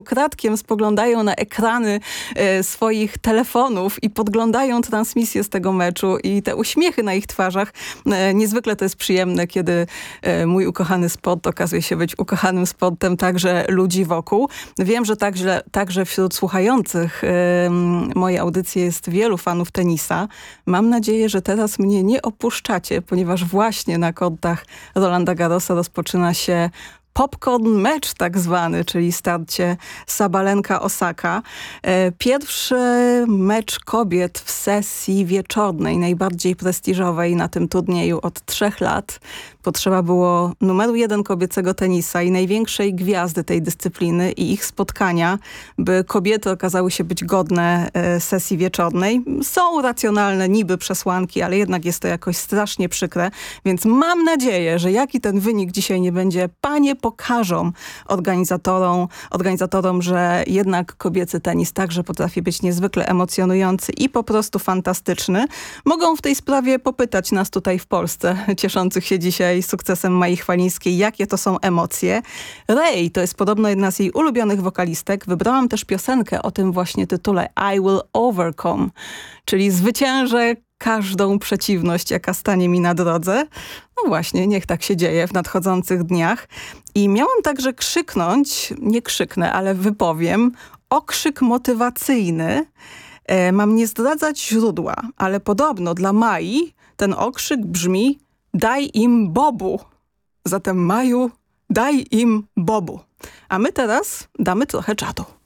Ukradkiem spoglądają na ekrany swoich telefonów i podglądają transmisję z tego meczu i te uśmiechy na ich twarzach. Niezwykle to jest przyjemne, kiedy mój ukochany sport okazuje się być ukochanym sportem także ludzi wokół. Wiem, że także wśród słuchających mojej audycji jest wielu fanów tenisa. Mam nadzieję, że teraz mnie nie opuszczacie, ponieważ właśnie na kortach Rolanda Garrosa rozpoczyna się popcorn mecz tak zwany, czyli starcie Sabalenka-Osaka. Pierwszy mecz kobiet w sesji wieczornej, najbardziej prestiżowej na tym turnieju od 3 lat. Potrzeba było numeru 1 kobiecego tenisa i największej gwiazdy tej dyscypliny i ich spotkania, by kobiety okazały się być godne sesji wieczornej. Są racjonalne niby przesłanki, ale jednak jest to jakoś strasznie przykre, więc mam nadzieję, że jaki ten wynik dzisiaj nie będzie, panie pokażą organizatorom, że jednak kobiecy tenis także potrafi być niezwykle emocjonujący i po prostu fantastyczny. Mogą w tej sprawie popytać nas tutaj w Polsce, cieszących się dzisiaj sukcesem Mai Chwalińskiej, jakie to są emocje. Ray to jest podobno jedna z jej ulubionych wokalistek. Wybrałam też piosenkę o tym właśnie tytule I Will Overcome, czyli zwyciężę każdą przeciwność, jaka stanie mi na drodze. No właśnie, niech tak się dzieje w nadchodzących dniach. I miałam także krzyknąć, nie krzyknę, ale wypowiem, okrzyk motywacyjny. Mam nie zdradzać źródła, ale podobno dla Mai ten okrzyk brzmi: daj im bobu. Zatem Maju, daj im bobu. A my teraz damy trochę czadu.